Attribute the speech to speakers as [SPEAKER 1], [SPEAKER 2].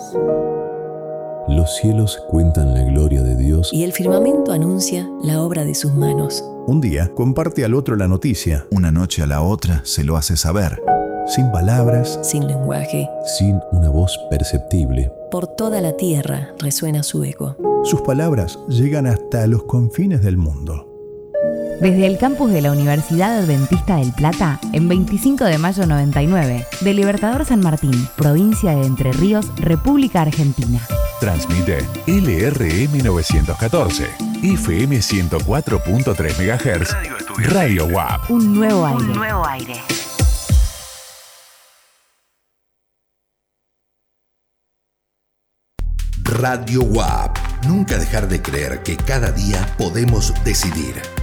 [SPEAKER 1] Los cielos cuentan la gloria de Dios
[SPEAKER 2] y el firmamento anuncia la obra de sus manos.
[SPEAKER 3] Un día comparte al otro la noticia.
[SPEAKER 4] Una noche a la otra se lo hace saber.
[SPEAKER 3] Sin palabras,
[SPEAKER 2] sin lenguaje,
[SPEAKER 1] sin una voz perceptible.
[SPEAKER 2] Por toda la tierra resuena su eco.
[SPEAKER 3] Sus palabras llegan hasta los confines del mundo.
[SPEAKER 5] Desde el campus de la Universidad Adventista del Plata, en 25 de mayo 99, de Libertador San Martín, provincia de Entre Ríos, República Argentina.
[SPEAKER 6] Transmite LRM 914, FM 104.3 MHz, Radio WAP.
[SPEAKER 5] Un nuevo aire.
[SPEAKER 7] Un nuevo aire.
[SPEAKER 8] Radio WAP. Nunca dejar de creer que cada día podemos decidir.